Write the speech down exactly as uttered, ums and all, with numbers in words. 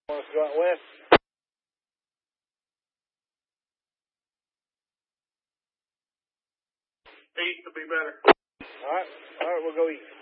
Want us to go out west? East would be better. All right. All right, we'll go east.